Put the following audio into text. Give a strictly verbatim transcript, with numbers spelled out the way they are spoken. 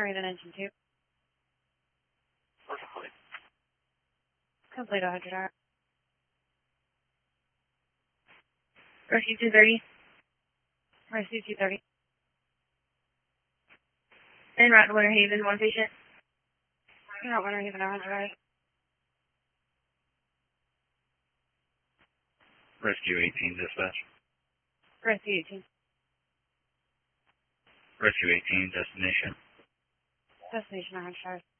Raven engine two. What's complete? Complete one hundred hour. Rescue two thirty. Rescue two thirty. En route to Winter Haven, one patient. En route Winter Haven one hundred hours. Rescue eighteen, dispatch. Rescue eighteen. Rescue eighteen, destination. Destination one hundred hours.